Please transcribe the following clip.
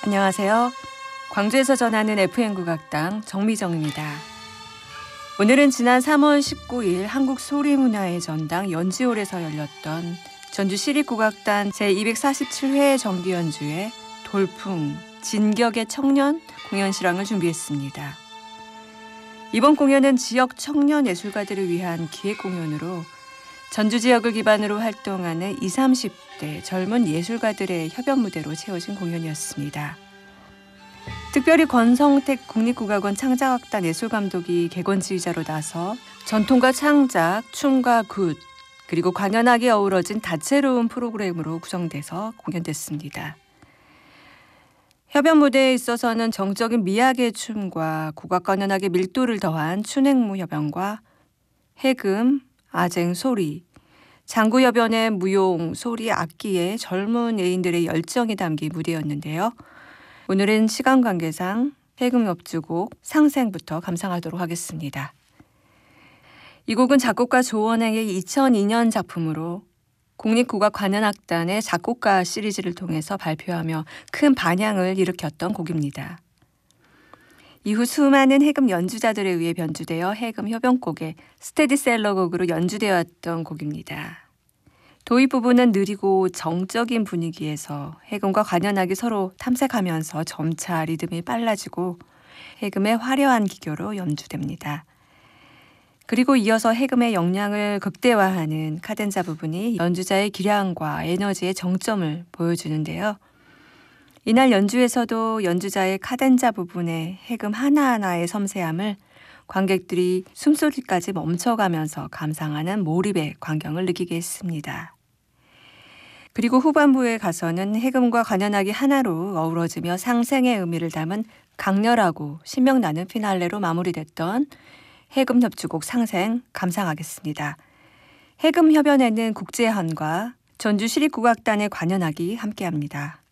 안녕하세요. 광주에서 전하는 FM국악당 정미정입니다. 오늘은 지난 3월 19일 한국소리문화의 전당 연지홀에서 열렸던 전주시립국악단 제247회 정기연주회 돌풍, 진격의 청년 공연 실황을 준비했습니다. 이번 공연은 지역 청년 예술가들을 위한 기획 공연으로 전주 지역을 기반으로 활동하는 20, 30대 젊은 예술가들의 협연 무대로 채워진 공연이었습니다. 특별히 권성택 국립국악원 창작악단 예술감독이 객원 지휘자로 나서 전통과 창작, 춤과 굿, 그리고 관현악이 어우러진 다채로운 프로그램으로 구성돼서 공연됐습니다. 협연 무대에 있어서는 정적인 미학의 춤과 국악 관현악의 밀도를 더한 춘행무 협연과 해금, 아쟁 소리, 장구협연의 무용, 소리, 악기에 젊은 예인들의 열정이 담긴 무대였는데요. 오늘은 시간 관계상 해금 협주곡 상생부터 감상하도록 하겠습니다. 이 곡은 작곡가 조원행의 2002년 작품으로 국립국악관현악단의 작곡가 시리즈를 통해서 발표하며 큰 반향을 일으켰던 곡입니다. 이후 수많은 해금 연주자들에 의해 변주되어 해금 협연곡의 스테디셀러 곡으로 연주되어 왔던 곡입니다. 도입 부분은 느리고 정적인 분위기에서 해금과 관현악이 서로 탐색하면서 점차 리듬이 빨라지고 해금의 화려한 기교로 연주됩니다. 그리고 이어서 해금의 역량을 극대화하는 카덴자 부분이 연주자의 기량과 에너지의 정점을 보여주는데요. 이날 연주에서도 연주자의 카덴자 부분의 해금 하나하나의 섬세함을 관객들이 숨소리까지 멈춰가면서 감상하는 몰입의 광경을 느끼게 했습니다. 그리고 후반부에 가서는 해금과 관현악이 하나로 어우러지며 상생의 의미를 담은 강렬하고 신명나는 피날레로 마무리됐던 해금 협주곡 상생 감상하겠습니다. 해금 협연에는 국제현과 전주시립국악단의 관현악이 함께합니다.